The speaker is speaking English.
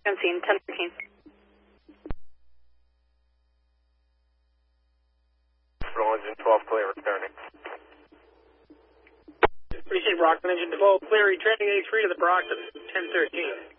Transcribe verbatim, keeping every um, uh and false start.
I'm seeing ten thirteen. Engine twelve clear, returning. Appreciate Brockton, engine twelve clear, returning A three to the Brockton, ten thirteen.